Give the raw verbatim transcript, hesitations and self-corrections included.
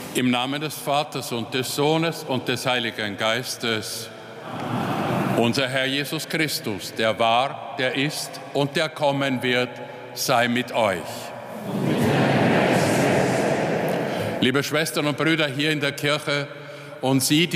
Im Namen des Vaters und des Sohnes und des Heiligen Geistes. Unser Herr Jesus Christus, der war, der ist und der kommen wird, sei mit euch. Liebe Schwestern und Brüder hier in der Kirche und Sie, die